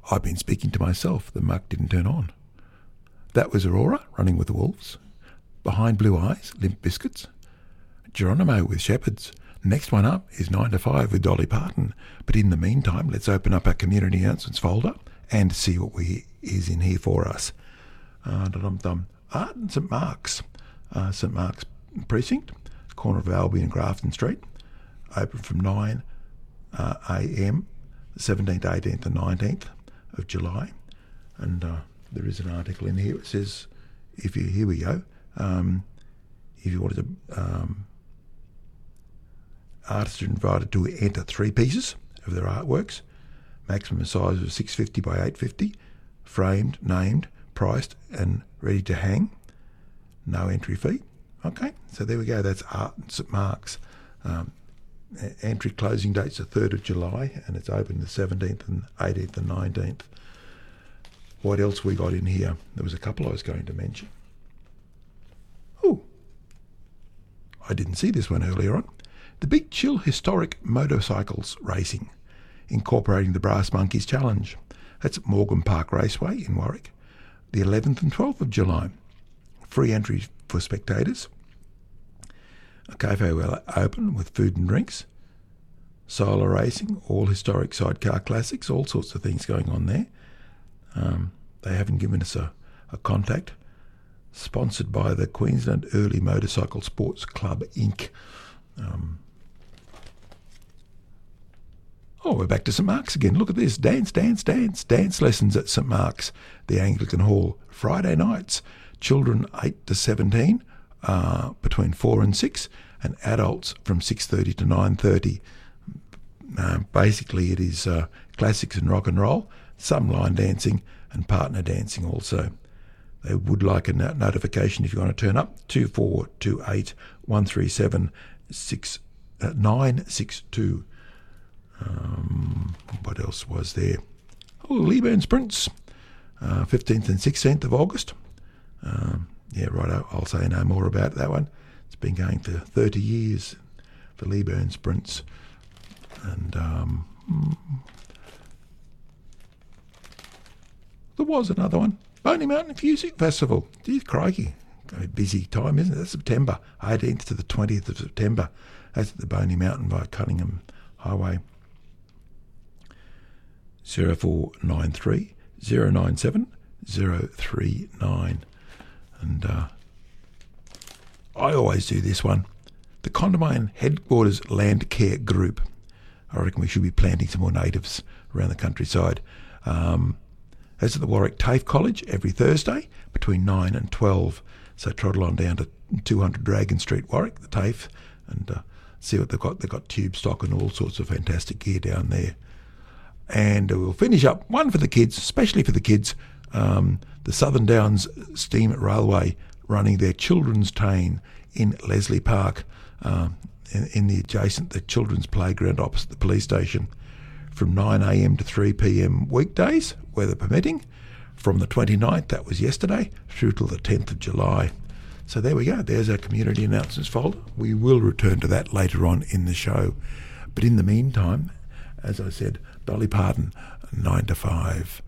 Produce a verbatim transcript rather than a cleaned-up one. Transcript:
I've been speaking to myself. The mic didn't turn on. That was Aurora, Running with the Wolves. Behind Blue Eyes, Limp Biscuits. Geronimo with Shepherds. Next one up is nine to five with Dolly Parton. But in the meantime, let's open up our community announcements folder and see what we is in here for us. Uh, dum dum. Art and St Mark's. Uh, St Mark's Precinct, corner of Albion and Grafton Street. Open from nine uh, a m, seventeenth, eighteenth and nineteenth of July. And uh, there is an article in here. It says, if you, here we go, um, if you wanted to, um, artists are invited to enter three pieces of their artworks, maximum size of six fifty by eight fifty, framed, named, priced and ready to hang. No entry fee. Okay, so there we go. That's Art and St Mark's. Um, entry closing date's the third of July, and it's open the seventeenth and eighteenth and nineteenth. What else we got in here? There was a couple I was going to mention. Oh, I didn't see this one earlier on. The Big Chill Historic Motorcycles Racing, incorporating the Brass Monkeys Challenge. That's at Morgan Park Raceway in Warwick, the eleventh and twelfth of July. Free entry for spectators. A cafe will open with food and drinks. Solar racing, all historic sidecar classics, all sorts of things going on there. Um, they haven't given us a, a contact. Sponsored by the Queensland Early Motorcycle Sports Club, Incorporated. Um, oh, we're back to St Mark's again. Look at this. Dance, dance, dance. Dance lessons at St Mark's, the Anglican Hall. Friday nights. Children eight to seventeen, uh, between four and six, and adults from six thirty to nine thirty. Uh, basically, it is uh, classics and rock and roll, some line dancing and partner dancing also. They would like a no- notification if you want to turn up. two four two eight, one three seven, six nine six two. Um, what else was there? Oh, Leeburn Sprints, uh, fifteenth and sixteenth of August. Um, yeah, right, I'll, I'll say no more about that one. It's been going for thirty years for Leeburn Sprints. And um, there was another one. Boney Mountain Music Festival. Geez, crikey. A busy time, isn't it? That's September, eighteenth to the twentieth of September. That's at the Boney Mountain by Cunningham Highway. zero four nine three, zero nine seven, zero three nine. And uh, I always do this one. The Condamine Headquarters Land Care Group. I reckon we should be planting some more natives around the countryside. Um, that's at the Warwick TAFE College every Thursday between nine and twelve. So trottle on down to two hundred Dragon Street, Warwick, the TAFE, and uh, see what they've got. They've got tube stock and all sorts of fantastic gear down there. And we'll finish up one for the kids, especially for the kids, um, the Southern Downs Steam Railway running their children's train in Leslie Park, um, in, in the adjacent, the children's playground opposite the police station, from nine a m to three p m weekdays, weather permitting, from the twenty-ninth, that was yesterday, through till the tenth of July. So there we go. There's our community announcements folder. We will return to that later on in the show. But in the meantime, as I said, Dolly Parton, nine to five.